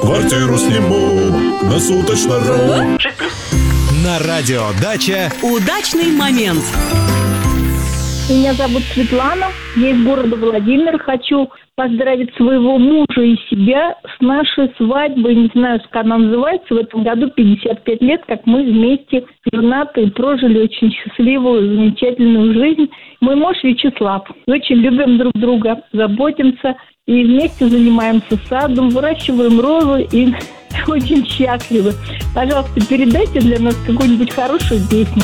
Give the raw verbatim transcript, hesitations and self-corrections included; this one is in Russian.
Квартиру сниму на суточно.ру. На радио «Дача» удачный момент. Меня зовут Светлана, я из города Владимир. Хочу поздравить своего мужа и себя с нашей свадьбой. Не знаю, как она называется. В этом году пятьдесят пять лет, как мы вместе женаты и прожили очень счастливую, замечательную жизнь. Мой муж Вячеслав. Очень любим друг друга, заботимся и вместе занимаемся садом, выращиваем розы и очень счастливы. Пожалуйста, передайте для нас какую-нибудь хорошую песню.